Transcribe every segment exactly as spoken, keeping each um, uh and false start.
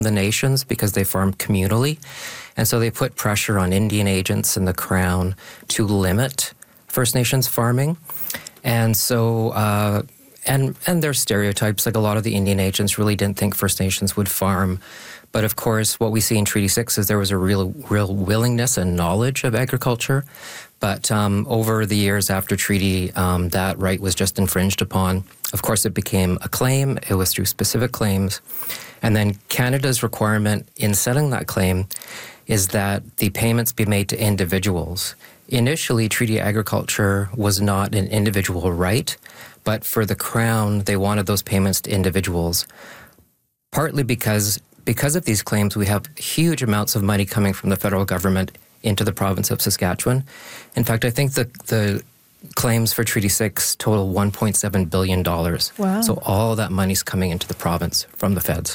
the nations because they farmed communally. And so they put pressure on Indian agents and the Crown to limit First Nations farming. And so, uh, and and there's stereotypes, like a lot of the Indian agents really didn't think First Nations would farm. But of course, what we see in Treaty six is there was a real, real willingness and knowledge of agriculture. But um, over the years after treaty, um, that right was just infringed upon. Of course, it became a claim. It was through specific claims. And then Canada's requirement in settling that claim is that the payments be made to individuals. Initially, treaty agriculture was not an individual right, but for the Crown, they wanted those payments to individuals, partly because because of these claims, we have huge amounts of money coming from the federal government into the province of Saskatchewan. In fact, I think the the claims for Treaty six total one point seven billion dollars. Wow. So all that money's coming into the province from the feds.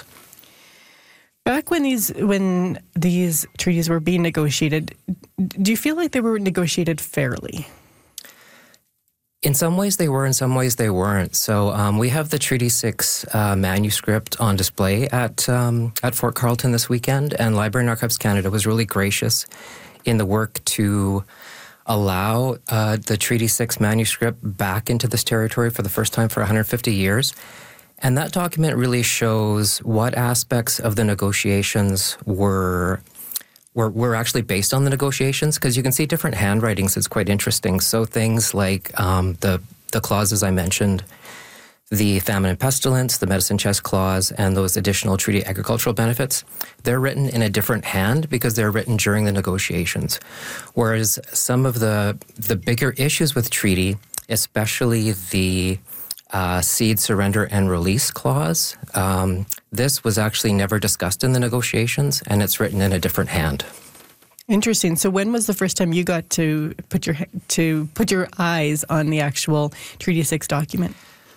Back when these when these treaties were being negotiated, do you feel like they were negotiated fairly? In some ways they were, in some ways they weren't. So um, we have the Treaty six uh, manuscript on display at um, at Fort Carlton this weekend, and Library and Archives Canada was really gracious in the work to allow uh, the Treaty six manuscript back into this territory for the first time for one hundred fifty years. And that document really shows what aspects of the negotiations were were, were actually based on the negotiations, because you can see different handwritings. It's quite interesting. So things like um, the the clauses I mentioned, the famine and pestilence, the medicine chest clause, and those additional treaty agricultural benefits, they're written in a different hand because they're written during the negotiations. Whereas some of the the bigger issues with treaty, especially the Uh, seed surrender and release clause. Um, this was actually never discussed in the negotiations, and it's written in a different hand. Interesting. So when was the first time you got to put your to put your eyes on the actual Treaty six document?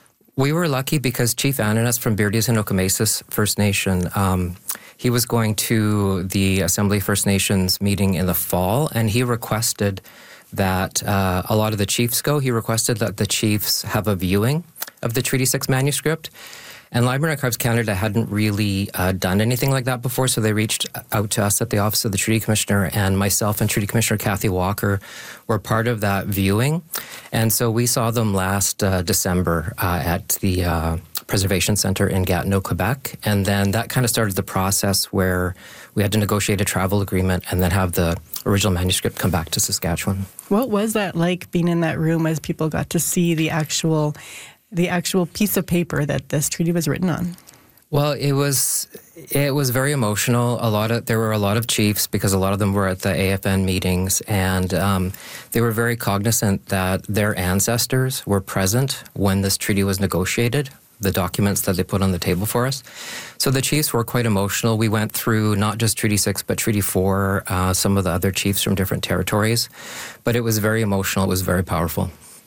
We were lucky because Chief Ananas from Beardies and Okomesis First Nation, um, he was going to the Assembly First Nations meeting in the fall, and he requested that uh, a lot of the chiefs go. He requested that the chiefs have a viewing of the Treaty six manuscript. And Library and Archives Canada hadn't really uh, done anything like that before, so they reached out to us at the Office of the Treaty Commissioner, and myself and Treaty Commissioner Kathy Walker were part of that viewing. And so we saw them last uh, December uh, at the uh, Preservation Centre in Gatineau, Quebec. And then that kind of started the process where we had to negotiate a travel agreement and then have the original manuscript come back to Saskatchewan. What was that like, being in that room as people got to see the actual the actual piece of paper that this treaty was written on? Well, it was it was very emotional. A lot of there were a lot of chiefs because a lot of them were at the A F N meetings, and um, they were very cognizant that their ancestors were present when this treaty was negotiated, the documents that they put on the table for us. So the chiefs were quite emotional. We went through not just Treaty six, but Treaty four, uh, some of the other chiefs from different territories. But it was very emotional. It was very powerful.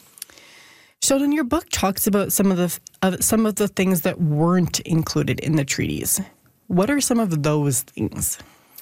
Sheldon, your book talks about some of the uh, some of the things that weren't included in the treaties. What are some of those things?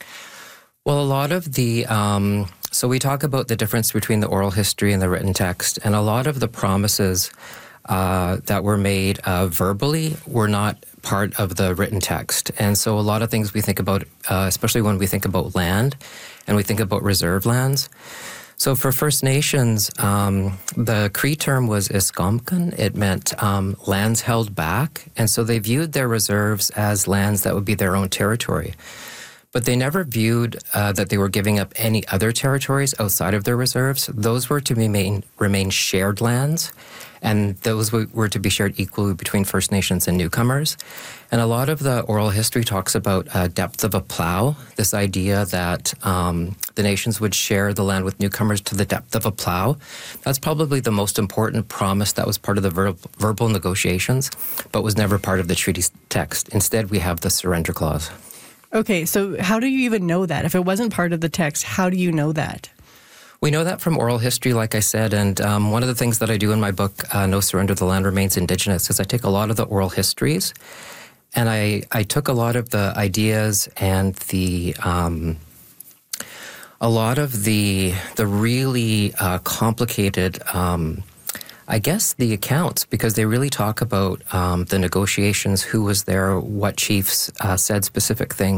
Well, a lot of the, um, so we talk about the difference between the oral history and the written text, and a lot of the promises uh, that were made uh, verbally were not part of the written text. And so a lot of things we think about, uh, especially when we think about land and we think about reserve lands. So for First Nations, um, the Cree term was iskomkan. It meant um, lands held back. And so they viewed their reserves as lands that would be their own territory. But they never viewed uh, that they were giving up any other territories outside of their reserves. Those were to remain, remain shared lands, and those were to be shared equally between First Nations and newcomers. And a lot of the oral history talks about uh, depth of a plow, this idea that um, the nations would share the land with newcomers to the depth of a plow. That's probably the most important promise that was part of the ver verbal negotiations, but was never part of the treaty text. Instead, we have the surrender clause. Okay, so how do you even know that? If it wasn't part of the text, how do you know that? We know that from oral history, like I said, and um, one of the things that I do in my book, uh, No Surrender, The Land Remains Indigenous, is I take a lot of the oral histories, and I, I took a lot of the ideas and the um, a lot of the the really uh, complicated, um, I guess, the accounts, because they really talk about um, the negotiations, who was there, what chiefs uh, said specific things.